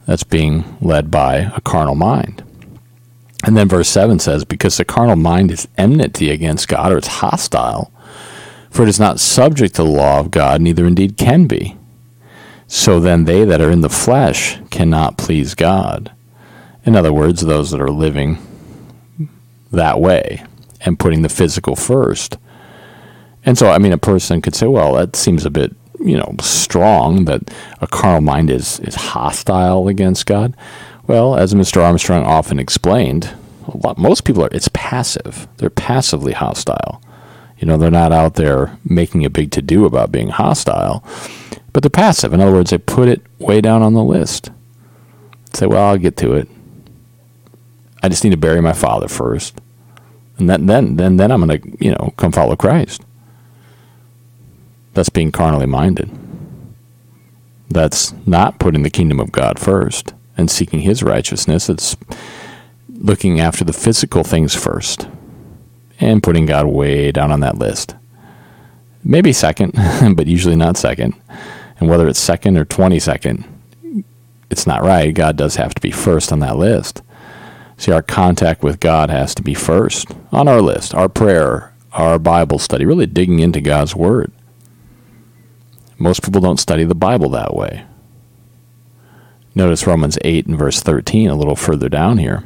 That's being led by a carnal mind. And then verse 7 says, because the carnal mind is enmity against God, or it's hostile, for it is not subject to the law of God, neither indeed can be. So then they that are in the flesh cannot please God. In other words, those that are living that way and putting the physical first. And so, a person could say, well, that seems a bit, strong, that a carnal mind is hostile against God. Well, as Mr. Armstrong often explained, most people it's passive. They're passively hostile. They're not out there making a big to-do about being hostile, but they're passive. In other words, they put it way down on the list. Say, well, I'll get to it. I just need to bury my father first, and then I'm going to, come follow Christ. That's being carnally minded. That's not putting the kingdom of God first and seeking his righteousness. It's looking after the physical things first and putting God way down on that list. Maybe second, but usually not second. And whether it's second or 22nd, it's not right. God does have to be first on that list. See, our contact with God has to be first on our list. Our prayer, our Bible study, really digging into God's Word. Most people don't study the Bible that way. Notice Romans 8 and verse 13, a little further down here.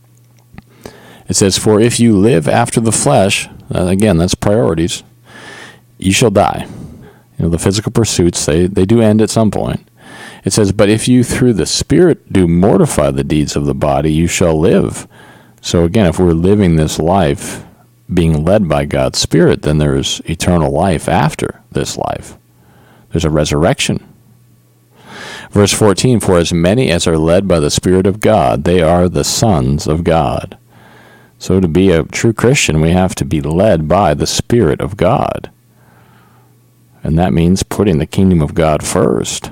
It says, for if you live after the flesh, again, that's priorities, you shall die. The physical pursuits, they do end at some point. It says, but if you through the Spirit do mortify the deeds of the body, you shall live. So again, if we're living this life being led by God's Spirit, then there's eternal life after this life. There's a resurrection. Verse 14, for as many as are led by the Spirit of God, they are the sons of God. So to be a true Christian, we have to be led by the Spirit of God. And that means putting the kingdom of God first.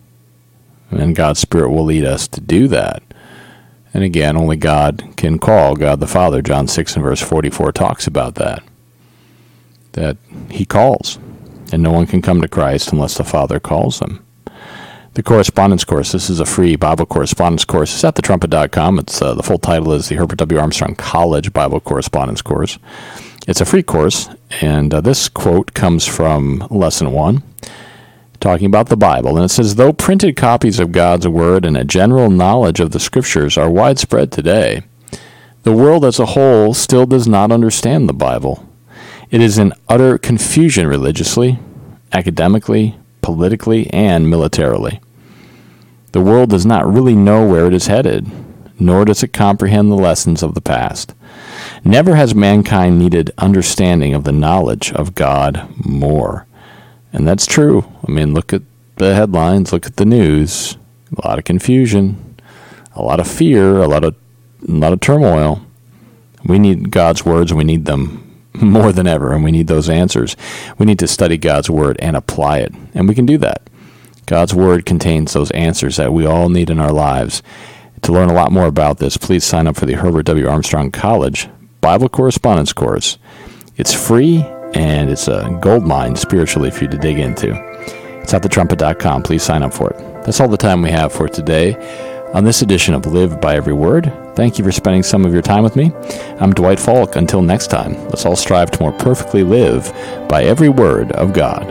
And God's Spirit will lead us to do that. And again, only God can call. God the Father, John 6 and verse 44 talks about that. That he calls. And no one can come to Christ unless the Father calls them. The correspondence course, this is a free Bible correspondence course. It's at thetrumpet.com. It's the full title is the Herbert W. Armstrong College Bible Correspondence Course. It's a free course, and this quote comes from Lesson 1, talking about the Bible. And it says, though printed copies of God's Word and a general knowledge of the Scriptures are widespread today, the world as a whole still does not understand the Bible. It is in utter confusion religiously, academically, politically, and militarily. The world does not really know where it is headed, nor does it comprehend the lessons of the past. Never has mankind needed understanding of the knowledge of God more. And that's true. Look at the headlines, look at the news. A lot of confusion, a lot of fear, a lot of turmoil. We need God's words, and we need them more than ever, and we need those answers. We need to study God's Word and apply it, and we can do that. God's Word contains those answers that we all need in our lives. To learn a lot more about this, please sign up for the Herbert W. Armstrong College Bible Correspondence Course. It's free, and it's a gold mine spiritually for you to dig into. It's at thetrumpet.com. Please sign up for it. That's all the time we have for today on this edition of Live by Every Word. Thank you for spending some of your time with me. I'm Dwight Falk. Until next time, let's all strive to more perfectly live by every word of God.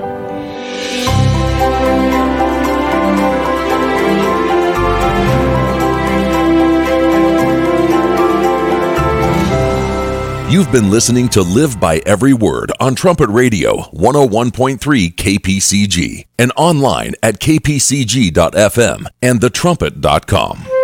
You've been listening to Live by Every Word on Trumpet Radio 101.3 KPCG and online at kpcg.fm and thetrumpet.com.